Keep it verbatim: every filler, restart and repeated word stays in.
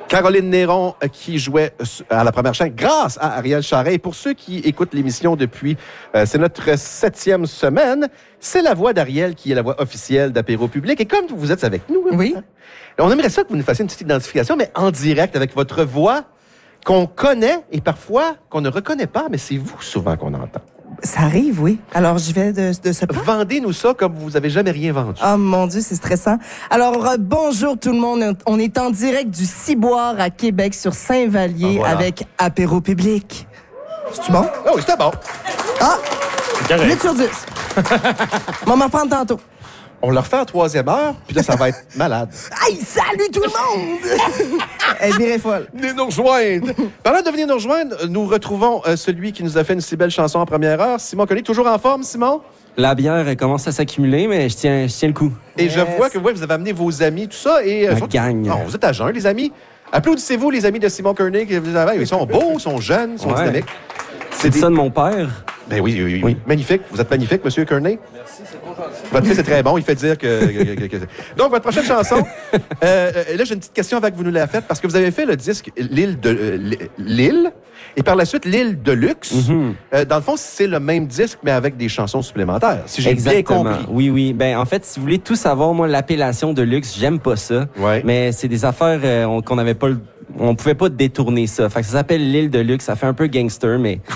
Caroline Néron euh, qui jouait à la première chaîne grâce à Ariel Charret. Et pour ceux qui écoutent l'émission depuis, euh, c'est notre septième semaine, c'est la voix d'Ariel qui est la voix officielle d'Apéro Public. Et comme vous êtes avec nous, oui. hein, on aimerait ça que vous nous fassiez une petite identification, mais en direct avec votre voix qu'on connaît et parfois qu'on ne reconnaît pas, mais c'est vous souvent qu'on entend. Ça arrive, oui. Alors, j'y vais de, de ce pas. Vendez-nous ça comme vous avez jamais rien vendu. Oh mon Dieu, c'est stressant. Alors, euh, bonjour tout le monde. On est en direct du Ciboire à Québec sur Saint-Vallier ah, voilà. avec Apéro Public. C'est-tu bon? Oh oui, c'était bon. Ah! huit sur dix. On va m'en reprendre tantôt. On le refait en troisième heure, puis là, ça va être malade. Hey, salut tout le monde! Elle est bien folle. Venez nous rejoindre. Parlant de venir nous rejoindre, nous retrouvons euh, celui qui nous a fait une si belle chanson en première heure, Simon Koenig. Toujours en forme, Simon? La bière elle commence à s'accumuler, mais je tiens, je tiens le coup. Et yes. je vois que ouais, vous avez amené vos amis, tout ça. Et, euh, La vous, gang. Non, vous êtes à jeun, les amis. Applaudissez-vous, les amis de Simon Koenig. Ils sont beaux, ils sont jeunes, ils sont Ouais. dynamiques. C'est des... ça de mon père. Ben oui, oui, oui, Oui. Magnifique. Vous êtes magnifique, Monsieur Koenig. Merci, c'est trop gentil. Votre fils est très bon. Il fait dire que... que, que, que... Donc, votre prochaine chanson. euh, euh, là, j'ai une petite question avant que vous nous la faites, parce que vous avez fait le disque L'île de... Euh, L'île, et par la suite, L'île de luxe. Mm-hmm. Euh, dans le fond, c'est le même disque, mais avec des chansons supplémentaires, si j'ai bien Exactement. compris. Oui, oui. Ben, en fait, si vous voulez tout savoir, moi, l'appellation de luxe, j'aime pas ça. Ouais. Mais c'est des affaires euh, on- qu'on n'avait pas le on pouvait pas détourner ça. Fait que ça s'appelle l'île de luxe. Ça fait un peu gangster, mais